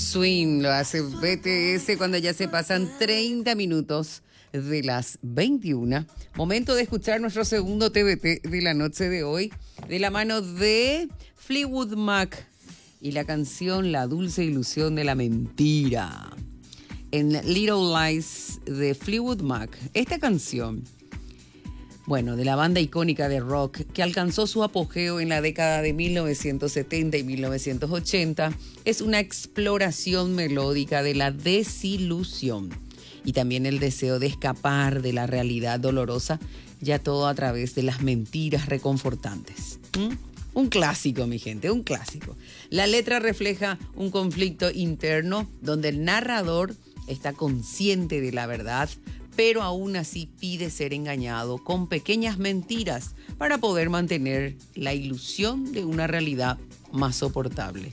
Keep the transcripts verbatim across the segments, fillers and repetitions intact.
Swing lo hace B T S cuando ya se pasan treinta minutos de las veintiuna. Momento de escuchar nuestro segundo T B T de la noche de hoy, de la mano de Fleetwood Mac y la canción La dulce ilusión de la mentira. En Little Lies de Fleetwood Mac, esta canción, bueno, de la banda icónica de rock que alcanzó su apogeo en la década de mil novecientos setenta y mil novecientos ochenta, es una exploración melódica de la desilusión y también el deseo de escapar de la realidad dolorosa, ya todo a través de las mentiras reconfortantes. ¿Mm? Un clásico, mi gente, un clásico. La letra refleja un conflicto interno donde el narrador está consciente de la verdad, pero aún así pide ser engañado con pequeñas mentiras para poder mantener la ilusión de una realidad más soportable.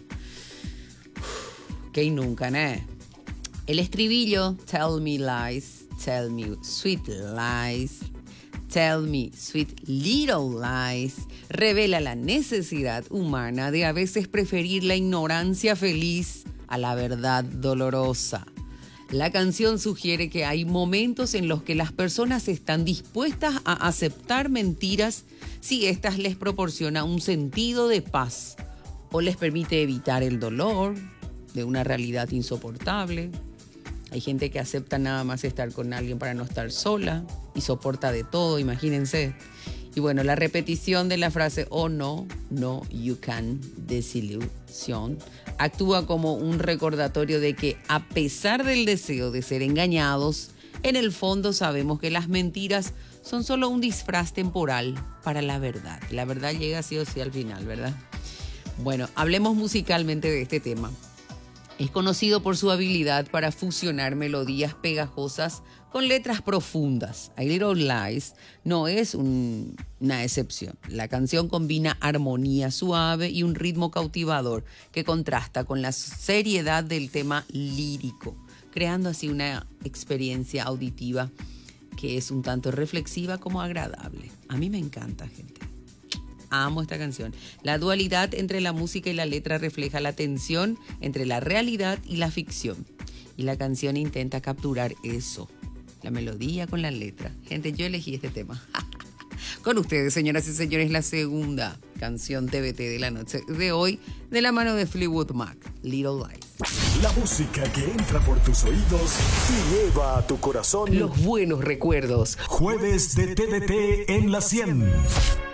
Uf, que nunca, ¿no? El estribillo, tell me lies, tell me sweet lies, tell me sweet little lies, revela la necesidad humana de a veces preferir la ignorancia feliz a la verdad dolorosa. La canción sugiere que hay momentos en los que las personas están dispuestas a aceptar mentiras si éstas les proporciona un sentido de paz o les permite evitar el dolor de una realidad insoportable. Hay gente que acepta nada más estar con alguien para no estar sola y soporta de todo, imagínense. Y bueno, la repetición de la frase "oh no, no, you can", desilusión, actúa como un recordatorio de que a pesar del deseo de ser engañados, en el fondo sabemos que las mentiras son solo un disfraz temporal para la verdad. La verdad llega sí o sí al final, ¿verdad? Bueno, hablemos musicalmente de este tema. Es conocido por su habilidad para fusionar melodías pegajosas con letras profundas. A Little Lies no es un, una excepción. La canción combina armonía suave y un ritmo cautivador que contrasta con la seriedad del tema lírico, creando así una experiencia auditiva que es un tanto reflexiva como agradable. A mí me encanta, gente. Amo esta canción. La dualidad entre la música y la letra refleja la tensión entre la realidad y la ficción. Y la canción intenta capturar eso, la melodía con la letra. Gente, yo elegí este tema. Con ustedes, señoras y señores, la segunda canción T B T de la noche de hoy, de la mano de Fleetwood Mac, Little Lies. La música que entra por tus oídos y lleva a tu corazón los buenos recuerdos. Jueves de T B T en la cien.